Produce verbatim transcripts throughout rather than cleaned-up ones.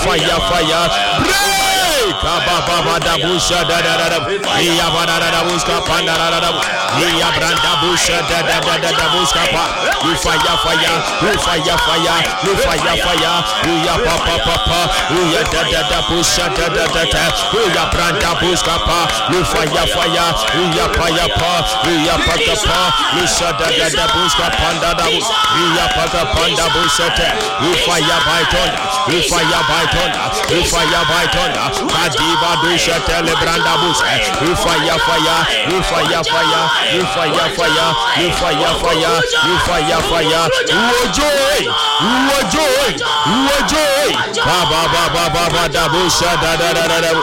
fire, fire, break! Baba da busha da da da, iya bana da buska panda da da, iya branda busha da da da da buska pa. We fire, fire, we fire, fire, we fire, fire, iya papa papa, iya da da da busha da da da da, iya branda buska pa. We fire, fire, iya fire pa, iya paka pa, we sha da da da buska panda da, iya paka panda busha te. We fire by thunder, we fire by thunder, we fire by thunder. Kadiva dusha tele branda busa. We fire, fire, we fire, fire, we fire, fire, we fire, fire, we fire, fire. Uo joy, uo joy, uo joy. Ba ba ba ba ba ba da busha da da da da da.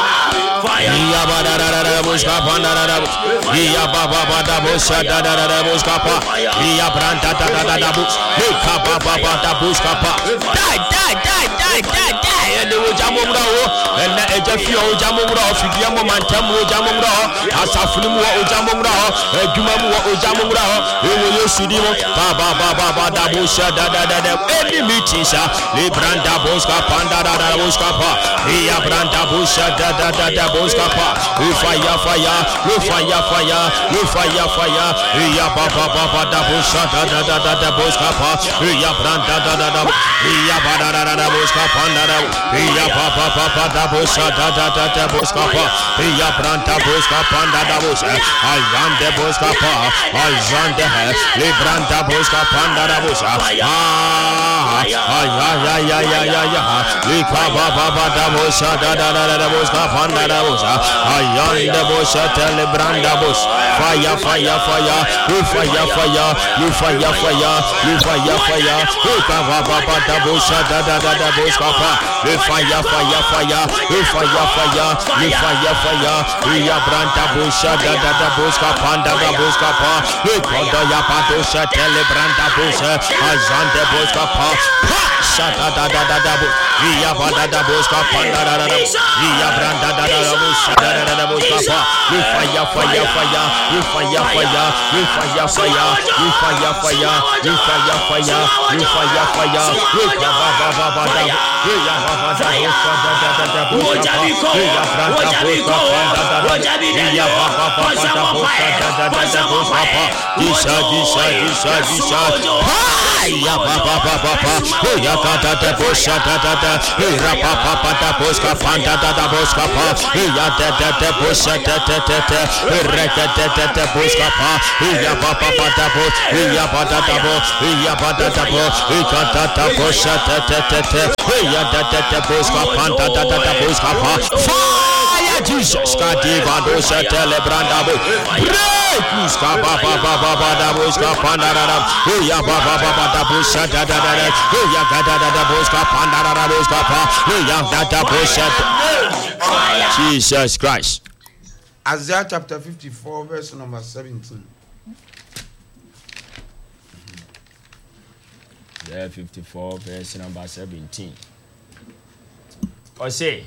Iya ba da da da da buska panda da da. Iya ba ba ba da busha da da da da buska pa. Iya branda da da da da bus. Ika ba ba ba da buska pa. Die, die, die, die, die, die. Ene wo jamo mura ho. Ene eje fi o jamo mura ho. Fidie mo mantem wo jamo mura ho. Asafuni mo o jamo mura ho. Eduma mo o jamo mura ho. Ewo Yesu di mo. Ba ba ba ba ba da busha da da da da. Eni mitisha. Le branda buska panda da da buska pa. Iya branda busha da da da da buska pa. We fire, fire, we fire, fire, we fire, fire. Iya ba ba ba ba da busha da da da da da buska pa. Iya branda da da da. Iya ba da da da da buska panda da. Iya ba ba ba ba da busha da da da da buska pa. Iya branda buska panda da busha. Ayande buska pa. Ayande he. Le branda buska panda da busha. Ah, ay ay ay ay ay ay ay. Le ka ba ba ba da busha da da da da buska panda da busha. Ayande busha tele branda bus. Fire, fire, fire. We fire, fire. We fire, fire. We fire, fire. We ka ba ba ba da busha da da da da buska pa. We fire, fire, fire. We fire, fire. We fire, fire. We ya branda busha da da da buska panda da buska pa. We kondo ya pa busha tele branda busha. Azande buska pa. Shata da da da da bu. We ya ba da da buska panda da da da. We ya branda da da da busha da da da buska pa. We fire, fire, fire. We fire, fire. We fire, fire. We fire, fire. We fire, fire. We fire, fire. We ka ba ba ba ba da. We ya ba ba da busha da da da da buska pa. We ya branda buska panda da da. We ya ba ba ba ba da busha da da da da buska pa. Disha, disha, disha, disha. Ya ba ba ba ba ba. We ya ka da da busha da da da. We ra ba ba ba da buska panda da da buska pa. We ya da da da busha da da da da. We ra da da da da buska pa. We ya ba ba ba da bus. We ya ba da da bus. We ya ba da da bus. We ka da da busha da da da da. We ya da da da buska panda da da da buska pa. Fire Jesus, Kadiva dosha tele branda bu. Break buska ba ba ba ba ba da buska panda da da. We ya ba ba ba ba da busha da da da da. We ya ga da da da buska panda da da buska pa. We ya da da busha. Jesus Christ. Isaiah chapter fifty-four, verse number seventeen. Isaiah fifty-four, verse number seventeen. Or say,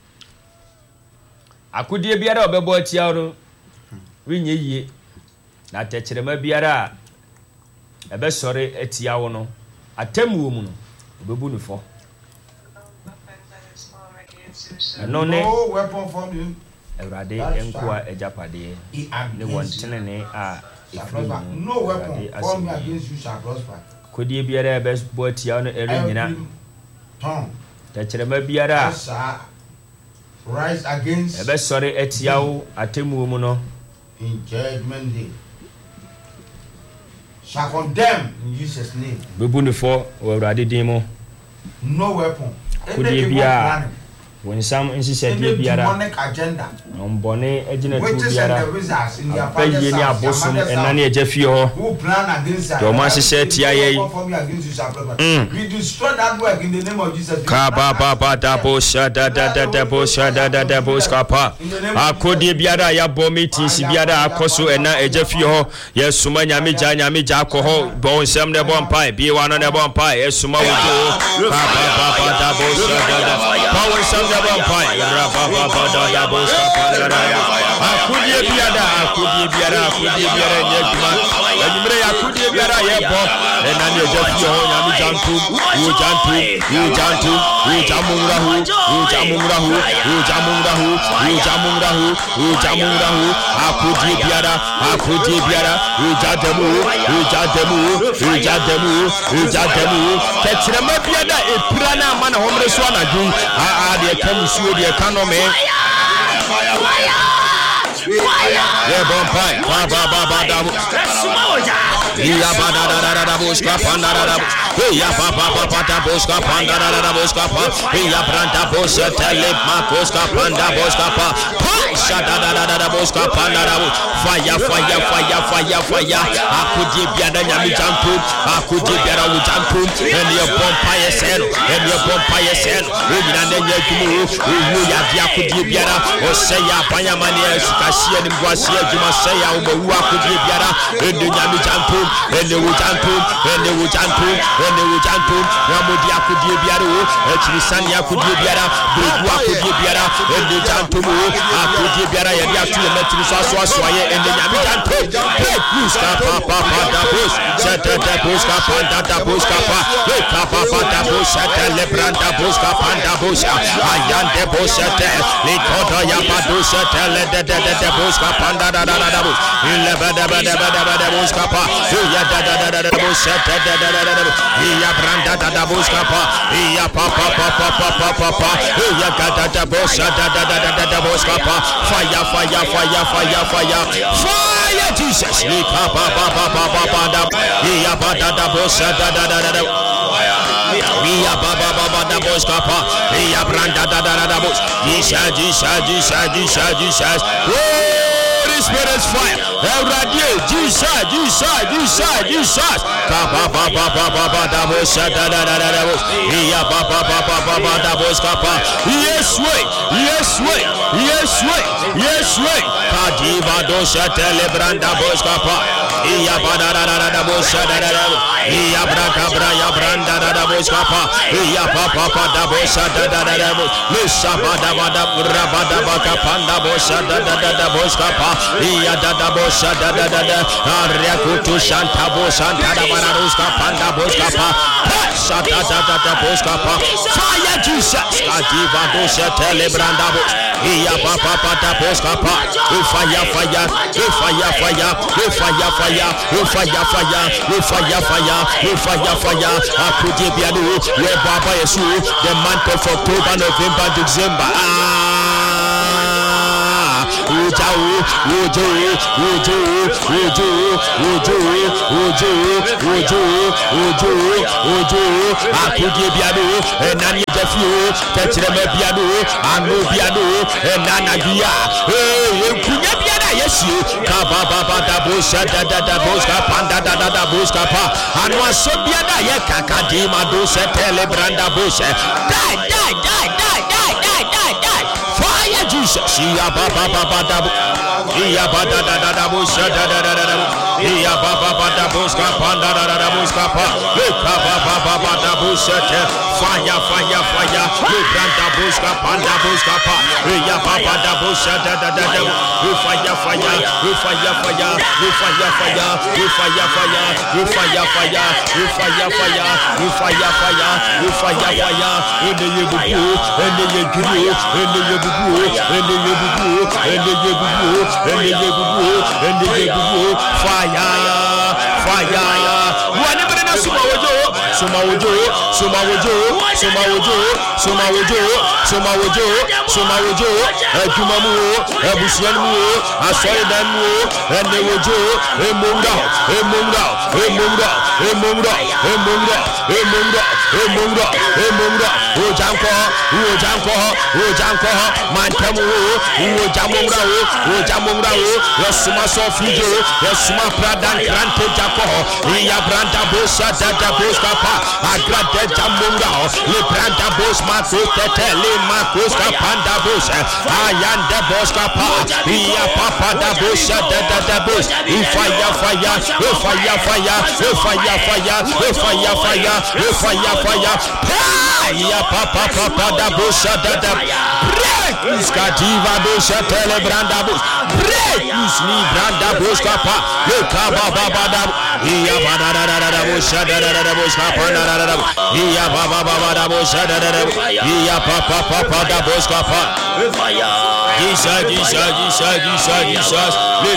akudie biara obebo atia no winye yie na techerema biara ebe sore atia wo no atemu wo mu no obebu no fo no ne weapon from you Eurade enkoa ejapade ne wontenene a no weapon from against you shall prosper. Kudie biara ebe bo atia no ere nyina tongue techerema biara rise against ebe sore atia wo atemu mu no in judgment day shall condemn in Jesus name. Bebu no fo Eurade din mo no weapon. Kudie biara when some insist biara demonic agenda on bone ejina tu biara pe ye ni abosom enna ne eja fie ho who plan against us do ma sese tia ye we destroy that work in the name of Jesus. Ka ba ba ba da bo sha da da da da bo sha da da da bo skapa akodi biara ya bo meeting si biara akoso enna eja fie ho yesuma nyame ja nyame ja akọ bo nsem ne bo mpa bi wa no ne bo mpa yesuma wo ka ba ba ba da bo sha da da Power some the vampire. Rababa boska pandara. Akudie biada, akudie biada, akudie biada nyekuma. Enyimre akudie biada yebo. Enani ejafio nyami jantu, u jantu, u jantu, u jamurahu, u jamurahu, u jamurahu, u jamurahu, u jamurahu. Akudie biada, akudie biada, u jademu, u jademu, u jademu, u jademu. Tetrema biada eprana mana homre so anadu. A a de kamusuo de kanome. Yeah, bompire. Ba ba ba ba da. Ya ba da da da da boska pandara da. Ya ba ba ba ba da boska pandara da boska pa. Ya branda boska tele ma boska panda boska pa. Sha da da da da boska pandara. Fire fire fire fire fire. Akudi biada nyami jantu. Akudi biada u jantu. En your bompire sel. En your bompire sel. We na nenye kumu. Wu ya dia akudi biada. O se ya panya mani esikasi ni mgwasi juma se ya ubo akudi biada. En nyami jantu. Ene wujantu, ene wujantu, ene wujantu. Ramodi akudie biara o, echirisani akudie biara, bregu akudie biara, ene jantu mo, akudie biara yedi atu emetri so aso aso aye ene nyami jantu. Break news ka pa pa pa da bus, sete da bus ka pa da da bus ka pa, e ka pa pa da bus sete le branda bus ka pa da bus, ayande bus sete, le kodo ya pa do sete le de de de bus ka pa da da da da bus, ile ba da ba da ba da ba da bus ka pa. Ya da da da da da busa da da da da da. Ya branda da da buska pa. Ya pa pa pa pa pa pa pa pa. Ya ga da da busa da da da da da buska pa. Fire fire fire fire fire. Fire Jesus. Ya pa pa pa pa pa pa pa da. Ya pa da da busa da da da da. Ya ba ba ba ba da buska pa. Ya branda da da da bus. Jesus Jesus Jesus Jesus Jesus. Spirit's fire. Every Jesus, Jesus, Jesus, Jesus. Ba ba ba ba ba ba ba da bosa da da da da da. Iya ba ba ba ba ba ba da boska pa. Yes way, yes way, yes way, yes way. Kadiva dosa telebranda boska pa. Iya ba da da da da bosa da da da. Iya braka braya branda da da boska pa. Iya pa pa pa da bosa da da da da. Lisa ba da ba da raba da ba ka panda bosa da da da da boska pa. Iya da da bosa da da da da. Arya kutu shanta bosa da da bararuska panda boska pa. Shata da da da boska pa. Fire Jesus. Kadiva dosa telebranda bos. Iya pa pa pa da boska pa. Fire fire, fire fire, fire fire, fire fire, fire fire, fire fire. Akudi biadu we baba yesu the month of October, November, December. Ah, uja uja uja uja uja uja uja uja uja. Akudi biadu enani defiu tetreme biadu anu biadu enana dia. Eh, kunya biada yesu ka ba ba ba da bosa da da da boska panda da da da boska pa. Anu aso biada ye kakadi ma do se telebranda bosa. Die die die die die die die die. Fire Jesus. Ya ba ba ba ba da. Ya ba da da da da bosa da da da da. Ya ba ba ba da boska panda da da da boska pa. Ka ba ba ba ba da bosa te. Fire fire fire. Branda boska panda boska pa. Ya ba ba da bosa da da da da. Fire fire. Fire fire. Fire fire. Fire fire. Fire fire. Fire fire. Fire fire. Fire fire. Ene yebubu. Ene yebubu. Ene yebubu. Ene yebubu. Ene yebubu. Ene yebubu. Ene yebubu. Fire. Fire. Wani bere suma wojo. Suma wojo. Suma wojo. Suma wojo. Suma wojo. Suma wojo. Suma wojo. Ejumamu. Ebusianu. Asoidamu. Ene wojo. Emunga. Emunga. Emunga. Emunga. Emunga. Emunga. Emunga. Emunga. Ojanko. Ojanko. Ojanko. Mantamu. Ojamunga. Ojamunga. Yosuma sofijo. Yosuma pradan krante jako. Iya branda bosa dada boska pa. Agrade jamunga. Le branda bos ma tete le ma boska pan branda bush. Ayanda boskapa. Iya papa da bush da da da bush. Fire fire. Fire fire. Fire fire. Fire fire. Fire fire. Iya papa papa da bush da da. Break. Iskativa bush tele branda bush. Break. Usni branda bush kapa. Lekaba baba da. Iya bada da da da bush da da da bush kapa da da da. Iya baba baba da bush da da da. Iya papa papa da bush kapa. Jesus, Jesus, Jesus, Jesus, Jesus.